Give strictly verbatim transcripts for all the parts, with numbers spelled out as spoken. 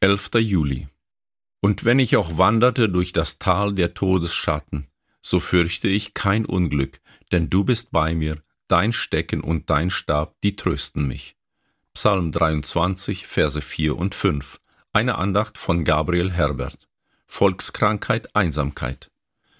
elfter Juli. Und wenn ich auch wanderte durch das Tal der Todesschatten, so fürchte ich kein Unglück, denn du bist bei mir, dein Stecken und dein Stab, die trösten mich. Psalm dreiundzwanzig, Verse vier und fünf. Eine Andacht von Gabriel Herbert. Volkskrankheit, Einsamkeit.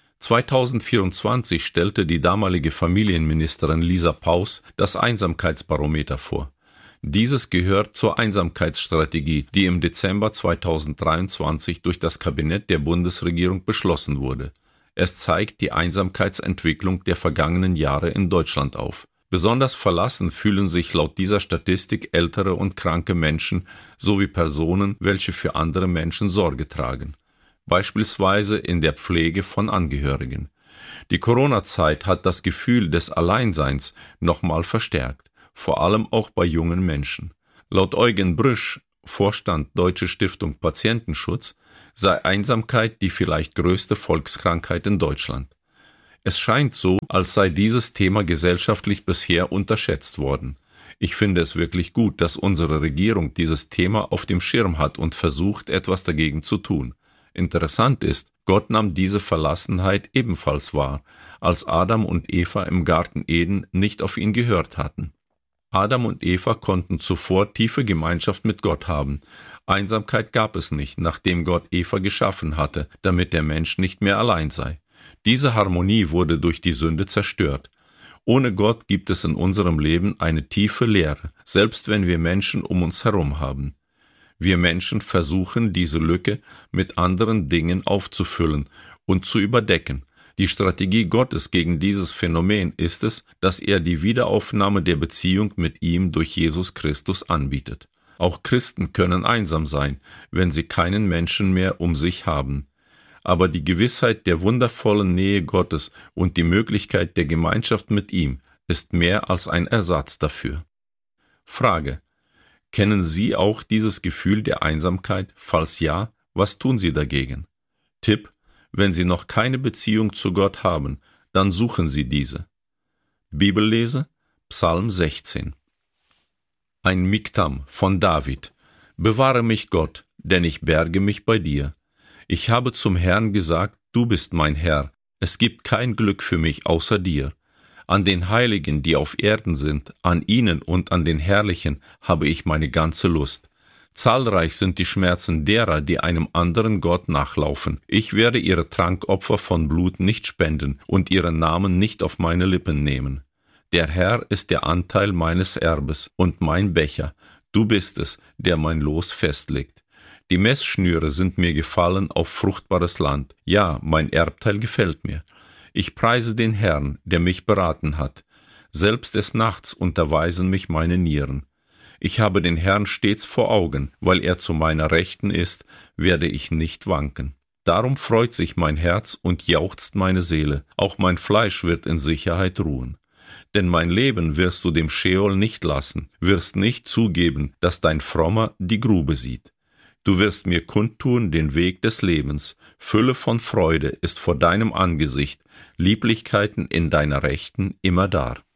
zweitausendvierundzwanzig stellte die damalige Familienministerin Lisa Paus das Einsamkeitsbarometer vor. Dieses gehört zur Einsamkeitsstrategie, die im Dezember zweitausenddreiundzwanzig durch das Kabinett der Bundesregierung beschlossen wurde. Es zeigt die Einsamkeitsentwicklung der vergangenen Jahre in Deutschland auf. Besonders verlassen fühlen sich laut dieser Statistik ältere und kranke Menschen sowie Personen, welche für andere Menschen Sorge tragen, beispielsweise in der Pflege von Angehörigen. Die Corona-Zeit hat das Gefühl des Alleinseins nochmal verstärkt, vor allem auch bei jungen Menschen. Laut Eugen Brüsch, Vorstand Deutsche Stiftung Patientenschutz, sei Einsamkeit die vielleicht größte Volkskrankheit in Deutschland. Es scheint so, als sei dieses Thema gesellschaftlich bisher unterschätzt worden. Ich finde es wirklich gut, dass unsere Regierung dieses Thema auf dem Schirm hat und versucht, etwas dagegen zu tun. Interessant ist, Gott nahm diese Verlassenheit ebenfalls wahr, als Adam und Eva im Garten Eden nicht auf ihn gehört hatten. Adam und Eva konnten zuvor tiefe Gemeinschaft mit Gott haben. Einsamkeit gab es nicht, nachdem Gott Eva geschaffen hatte, damit der Mensch nicht mehr allein sei. Diese Harmonie wurde durch die Sünde zerstört. Ohne Gott gibt es in unserem Leben eine tiefe Leere, selbst wenn wir Menschen um uns herum haben. Wir Menschen versuchen, diese Lücke mit anderen Dingen aufzufüllen und zu überdecken. Die Strategie Gottes gegen dieses Phänomen ist es, dass er die Wiederaufnahme der Beziehung mit ihm durch Jesus Christus anbietet. Auch Christen können einsam sein, wenn sie keinen Menschen mehr um sich haben. Aber die Gewissheit der wundervollen Nähe Gottes und die Möglichkeit der Gemeinschaft mit ihm ist mehr als ein Ersatz dafür. Frage: Kennen Sie auch dieses Gefühl der Einsamkeit? Falls ja, was tun Sie dagegen? Tipp: Wenn Sie noch keine Beziehung zu Gott haben, dann suchen Sie diese. Bibellese: Psalm sechzehn. Ein Miktam von David. Bewahre mich, Gott, denn ich berge mich bei dir. Ich habe zum Herrn gesagt, du bist mein Herr. Es gibt kein Glück für mich außer dir. An den Heiligen, die auf Erden sind, an ihnen und an den Herrlichen habe ich meine ganze Lust. Zahlreich sind die Schmerzen derer, die einem anderen Gott nachlaufen. Ich werde ihre Trankopfer von Blut nicht spenden und ihren Namen nicht auf meine Lippen nehmen. Der Herr ist der Anteil meines Erbes und mein Becher. Du bist es, der mein Los festlegt. Die Messschnüre sind mir gefallen auf fruchtbares Land. Ja, mein Erbteil gefällt mir. Ich preise den Herrn, der mich beraten hat. Selbst des Nachts unterweisen mich meine Nieren. Ich habe den Herrn stets vor Augen, weil er zu meiner Rechten ist, werde ich nicht wanken. Darum freut sich mein Herz und jauchzt meine Seele, auch mein Fleisch wird in Sicherheit ruhen. Denn mein Leben wirst du dem Scheol nicht lassen, wirst nicht zugeben, dass dein Frommer die Grube sieht. Du wirst mir kundtun den Weg des Lebens, Fülle von Freude ist vor deinem Angesicht, Lieblichkeiten in deiner Rechten immerdar.